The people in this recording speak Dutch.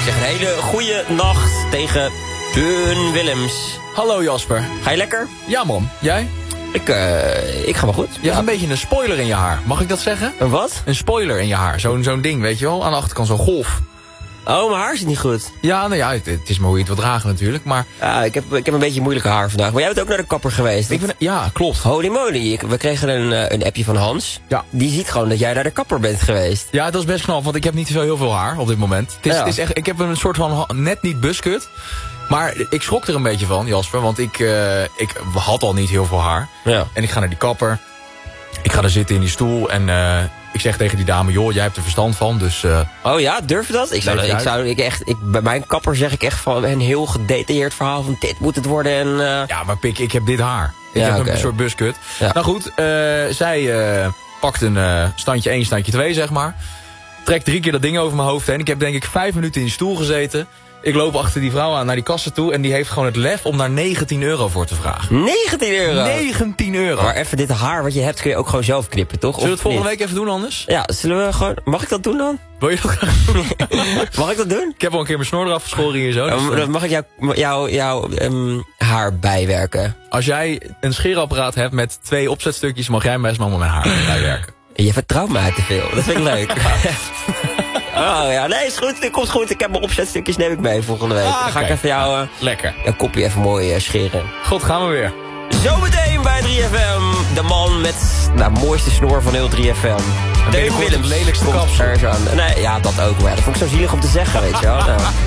zeg een hele goede nacht tegen Teun Willems. Hallo Jasper. Ga je lekker? Ja man, jij? Ik ga wel goed. Je hebt een beetje een spoiler in je haar, mag ik dat zeggen? Een wat? Een spoiler in je haar, zo'n ding, weet je wel? Aan de achterkant zo'n golf. Oh, mijn haar zit niet goed. Ja, nou ja, het is maar hoe je het wil dragen natuurlijk, maar... Ja, ik heb een beetje moeilijke haar vandaag. Maar jij bent ook naar de kapper geweest. Ja, klopt. Holy moly, we kregen een appje van Hans. Ja. Die ziet gewoon dat jij naar de kapper bent geweest. Ja, dat is best knap, want ik heb niet zo heel veel haar op dit moment. Het is echt, ik heb een soort van net niet buskut. Maar ik schrok er een beetje van, Jasper, want ik had al niet heel veel haar. Ja. En ik ga naar die kapper. Ik ga er zitten in die stoel en ik zeg tegen die dame, joh, jij hebt er verstand van, dus... Oh ja, durf je dat? Bij mijn kapper zeg ik echt van een heel gedetailleerd verhaal van dit moet het worden en... Ja, maar pik, ik heb dit haar. Ik heb een soort buskut. Ja. Nou goed, zij pakt een standje 1, standje 2, zeg maar. Trekt 3 keer dat ding over mijn hoofd heen. Ik heb denk ik 5 minuten in die stoel gezeten. Ik loop achter die vrouw aan naar die kassa toe en die heeft gewoon het lef om daar €19 voor te vragen. 19 euro? €19. Maar even dit haar wat je hebt kun je ook gewoon zelf knippen, toch? Zullen we het volgende week even doen anders? Ja, zullen we gewoon... Mag ik dat doen dan? Wil je dat graag doen? Mag ik dat doen? Ik heb al een keer mijn snor eraf geschoren hier zo. Dus, Dan mag ik jouw haar bijwerken. Als jij een scheerapparaat hebt met 2 opzetstukjes, mag jij best wel met mijn haar bijwerken. Je vertrouwt mij te veel. Dat vind ik leuk. Oh ja, nee, is goed. Het komt goed. Ik heb mijn opzetstukjes, neem ik mee volgende week. Dan ga ik even jouw kopje even mooi scheren. God, gaan we weer. Zometeen bij 3FM. De man met de mooiste snor van heel 3FM. Teun Willems. Het lelijkste kapsel. Nee, ja, dat ook. Maar dat vond ik zo zielig om te zeggen, weet je wel. Nou.